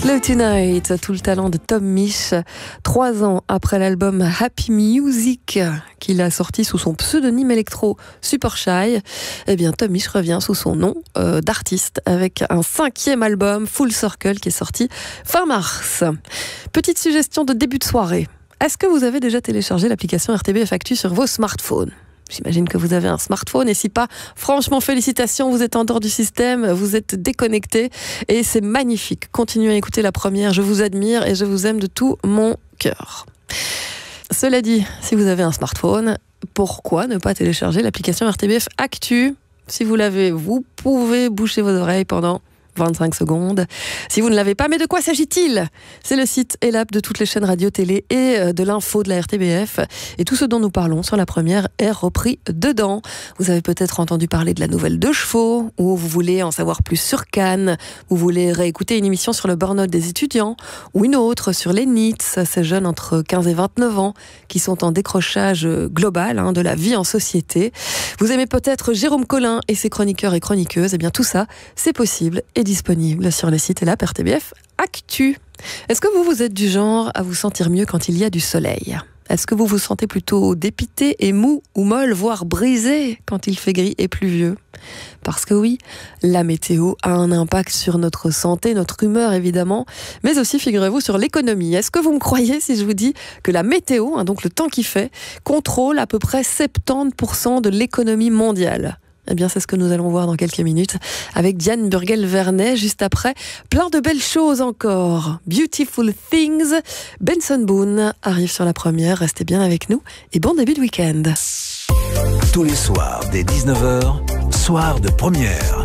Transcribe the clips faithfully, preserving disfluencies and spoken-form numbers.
Slow Tonight, tout le talent de Tom Misch. Trois ans après l'album Happy Music qu'il a sorti sous son pseudonyme électro Super Shy, eh bien Tom Misch revient sous son nom euh, d'artiste avec un cinquième album Full Circle qui est sorti fin mars. Petite suggestion de début de soirée. Est-ce que vous avez déjà téléchargé l'application R T B F Actu sur vos smartphones ? J'imagine que vous avez un smartphone et si pas, franchement, félicitations, vous êtes en dehors du système, vous êtes déconnecté et c'est magnifique. Continuez à écouter la première, je vous admire et je vous aime de tout mon cœur. Cela dit, si vous avez un smartphone, pourquoi ne pas télécharger l'application R T B F Actu ? Si vous l'avez, vous pouvez boucher vos oreilles pendant vingt-cinq secondes. Si vous ne l'avez pas, mais de quoi s'agit-il ? C'est le site et l'app de toutes les chaînes radio, télé et de l'info de la R T B F. Et tout ce dont nous parlons sur la première est repris dedans. Vous avez peut-être entendu parler de la nouvelle Deux Chevaux, ou vous voulez en savoir plus sur Cannes, vous voulez réécouter une émission sur le burn-out des étudiants, ou une autre sur les N I T S, ces jeunes entre quinze et vingt-neuf ans qui sont en décrochage global hein, de la vie en société. Vous aimez peut-être Jérôme Collin et ses chroniqueurs et chroniqueuses. Eh bien tout ça, c'est possible et disponible sur le site et l'app R T B F Actu. Est-ce que vous, vous êtes du genre à vous sentir mieux quand il y a du soleil ? Est-ce que vous vous sentez plutôt dépité et mou ou molle, voire brisé quand il fait gris et pluvieux ? Parce que oui, la météo a un impact sur notre santé, notre humeur évidemment, mais aussi, figurez-vous, sur l'économie. Est-ce que vous me croyez si je vous dis que la météo, hein, donc le temps qui fait, contrôle à peu près soixante-dix pour cent de l'économie mondiale ? Eh bien, c'est ce que nous allons voir dans quelques minutes avec Diane Burgel-Vernet. Juste après, plein de belles choses encore. Beautiful Things. Benson Boone arrive sur la première. Restez bien avec nous et bon début de week-end. Tous les soirs, dès dix-neuf heures, soir de première.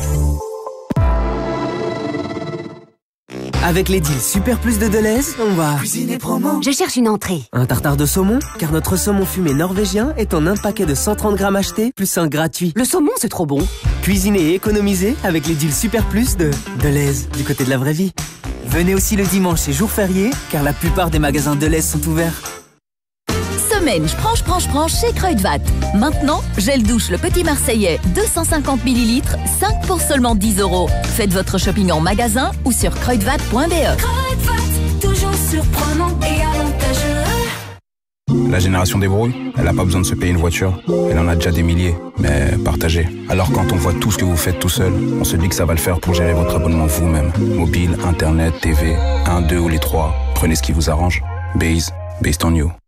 Avec les deals Super Plus de Deleuze, on va Cuisiner promo. Je cherche une entrée. Un tartare de saumon, car notre saumon fumé norvégien est en un paquet de cent trente grammes acheté, plus un gratuit. Le saumon, c'est trop bon. Cuisiner et économiser avec les deals Super Plus de Deleuze, du côté de la vraie vie. Venez aussi le dimanche et jour férié, car la plupart des magasins Deleuze sont ouverts. Semaine, je prends, je prends, je prends chez Kruidvat. Maintenant, gel douche le Petit Marseillais, deux cent cinquante millilitres, cinq pour seulement dix euros. Faites votre shopping en magasin ou sur kruidvat point b e. Kruidvat, toujours surprenant et avantageux. La génération des brouilles, elle n'a pas besoin de se payer une voiture. Elle en a déjà des milliers, mais partagée. Alors quand on voit tout ce que vous faites tout seul, on se dit que ça va le faire pour gérer votre abonnement vous-même. Mobile, internet, T V, un, deux ou les trois. Prenez ce qui vous arrange. Base, based on you.